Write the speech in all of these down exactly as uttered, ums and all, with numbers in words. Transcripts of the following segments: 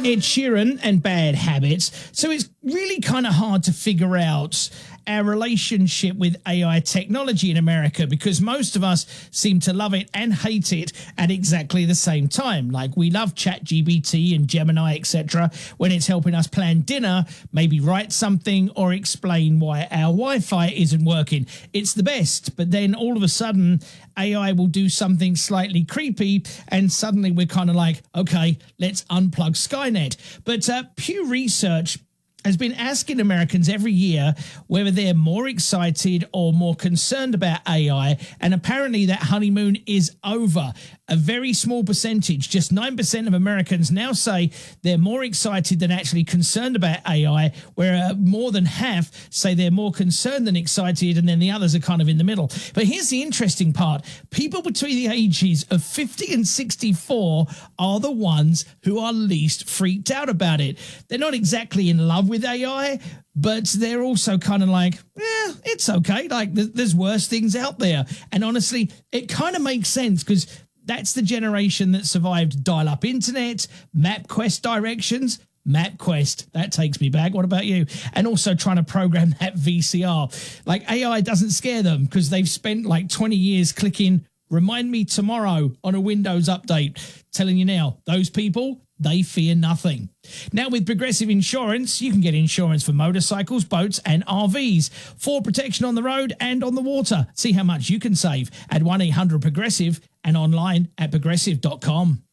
Ed Sheeran and Bad Habits. So it's really kind of hard to figure out our relationship with A I technology in America, because most of us seem to love it and hate it at exactly the same time. Like, we love ChatGPT and Gemini, et cetera, when it's helping us plan dinner, maybe write something or explain why our Wi-Fi isn't working. It's the best. But then all of a sudden, A I will do something slightly creepy, and suddenly we're kind of like, okay, let's unplug Skynet. But uh, Pew Research has been asking Americans every year whether they're more excited or more concerned about A I, and apparently that honeymoon is over. A very small percentage, just nine percent of Americans now say they're more excited than actually concerned about A I, where uh, more than half say they're more concerned than excited, and then the others are kind of in the middle. But here's the interesting part. People between the ages of fifty and sixty-four are the ones who are least freaked out about it. They're not exactly in love with A I, but they're also kind of like, yeah, it's okay. Like, th- there's worse things out there. And honestly, it kind of makes sense, because that's the generation that survived dial-up internet, MapQuest directions. MapQuest, that takes me back. What about you? And also trying to program that V C R. Like, A I doesn't scare them because they've spent like twenty years clicking "Remind me tomorrow" on a Windows update. Telling you now, those people, they fear nothing. Now, with Progressive Insurance, you can get insurance for motorcycles, boats and R Vs for protection on the road and on the water. See how much you can save at one eight hundred progressive and online at progressive dot com.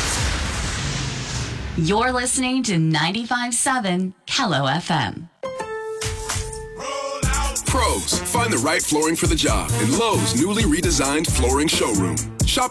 You're listening to ninety-five point seven Kello F M. Pros, find the right flooring for the job in Lowe's newly redesigned flooring showroom.